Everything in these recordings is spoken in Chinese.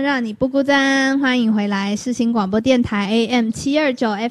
让你不孤单，欢迎回来世新广播电台 AM729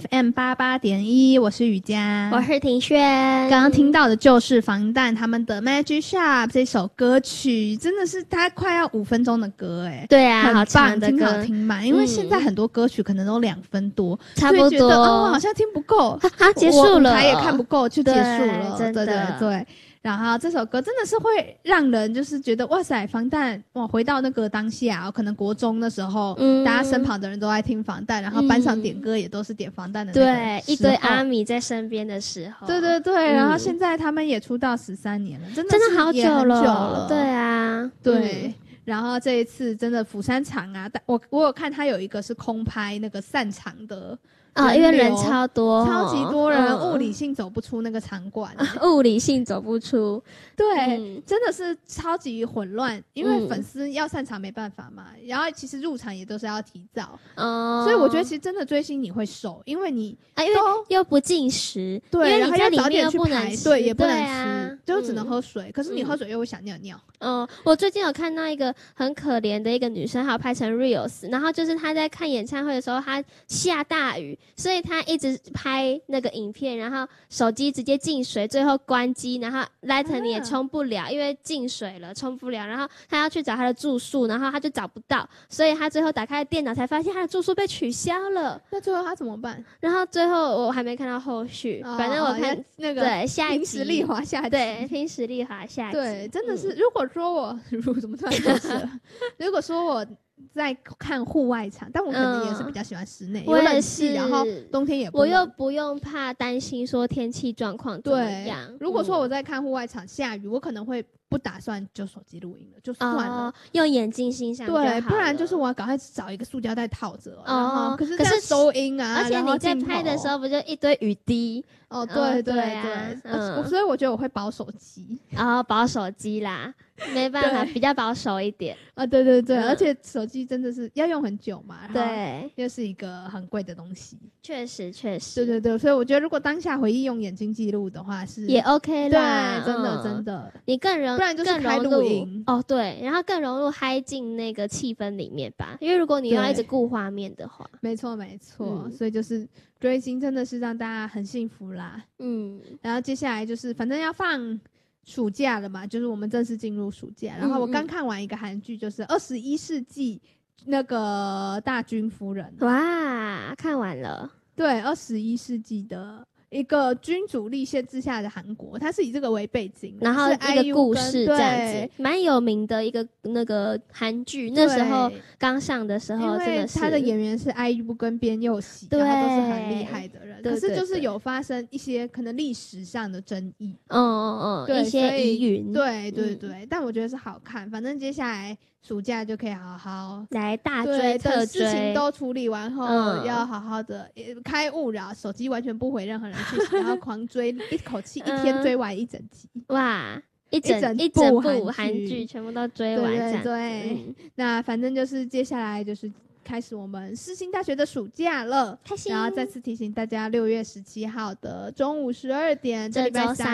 FM88.1，我是雨佳， 我是庭轩。 刚刚听到的就是防弹他们的 Magic Shop 这首歌曲，真的是它快要5分钟的歌对啊， 很棒， 好长的歌， 听好听满，因为现在很多歌曲可能都2分多， 差不多， 觉得好像听不够， 结束了， 我也看不够就结束了， 真的对。然后这首歌真的是会让人就是觉得哇塞，防弹哇，回到那个当下，可能国中的时候，大家身旁的人都在听防弹，然后班上点歌也都是点防弹的那个对，一堆阿米在身边的时候， 对，然后现在他们也出道13年了，真的好久了，对啊， 对。然后这一次真的釜山场啊，我有看他有一个是空拍那个散场的。 因为人超多， 超级多人，物理性走不出那个场馆， 物理性走不出， 对，真的是超级混乱，因为粉丝要散场没办法嘛，然后其实入场也都是要提早，所以我觉得其实真的追星你会瘦，因为你因为又不进食， 对， 因为然后要早点去排队也不能吃，就只能喝水，可是你喝水又会想尿尿。 我最近有看到一个很可怜的一个女生，还有拍成 reels， 然后就是她在看演唱会的时候，她下大雨，所以她一直拍那个影片，然后手机直接进水，最后关机，然后 Lightning 也充不了，因为进水了充不了，然后她要去找她的住宿，然后她就找不到，所以她最后打开电脑才发现她的住宿被取消了。 那最后她怎么办？ 然后最后我还没看到后续，反正我看那个对下一集凭实力滑下集， 对，凭实力滑下集， 对，真的是如果说我怎么突然就是了？如果说我在看户外场，但我可能也是比较喜欢室内，有冷气，然后冬天也不冷， 我又不用怕担心说天气状况怎么样。 如果说我在看户外场下雨，我可能会不打算就手机录音了，就算了， 用眼镜欣赏就好了。 对，不然就是我要赶快找一个塑胶袋套着，然后可是收音啊， 而且你在拍的时候不就一堆雨滴？ 对，所以我觉得我会保手机， 保手机啦。没办法，比较保守一点啊！对，而且手机真的是要用很久嘛，对，又是一个很贵的东西， 确实， 对，所以我觉得如果当下回忆用眼睛记录的话是也 OK 啦， 对，真的， 你更容， 不然就是开录音对，然后更融入嗨进那个气氛里面吧，因为如果你要一直顾画面的话， 没错，所以就是追星真的是让大家很幸福啦，然后接下来就是反正要放暑假了嘛，就是我们正式进入暑假。然后我刚看完一个韩剧，就是21世纪那个大军夫人。 哇，看完了。对 ，21世纪的一个君主立宪之下的韩国，它是以这个为背景， 然后一个故事这样子，蛮有名的一个那个韩剧，那时候刚上的时候，真的是他的演员是 IU 跟边佑熙，然后都是很厉害的人，可是就是有发生一些可能历史上的争议， 一些疑云， 对，但我觉得是好看，反正接下来暑假就可以好好来大追特追， 事情都处理完后，要好好的开勿扰，手机完全不回任何人讯息，然后狂追，一口气一天追完1整集， 哇！一整部韩剧全部都追完， 对，那反正就是接下来就是开始我们世新大学的暑假了， 开心。 然后再次提醒大家，6月17号的中午12点，这礼拜3